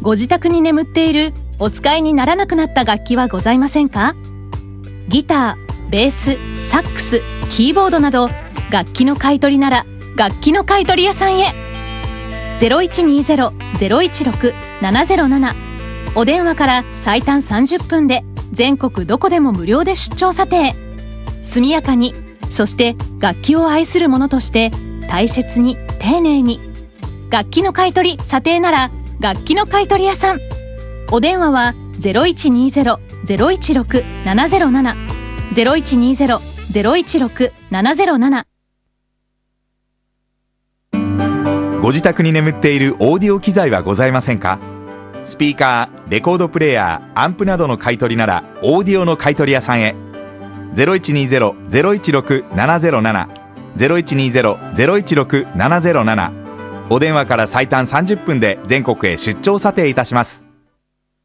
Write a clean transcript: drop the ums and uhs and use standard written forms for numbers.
ご自宅に眠っているお使いにならなくなった楽器はございませんか？ギター、ベース、サックス、キーボードなど楽器の買い取りなら楽器の買い取り屋さんへ。0120-016-707、お電話から最短30分で全国どこでも無料で出張査定。速やかに、そして楽器を愛する者として大切に丁寧に。楽器の買い取り査定なら楽器の買い取り屋さん。お電話は 0120-016-707 0120-016-707。 ご自宅に眠っているオーディオ機材はございませんか？スピーカー、レコードプレーヤー、アンプなどの買い取りならオーディオの買い取り屋さんへ。0120-016-707 0120-016-707、お電話から最短30分で全国へ出張査定いたします。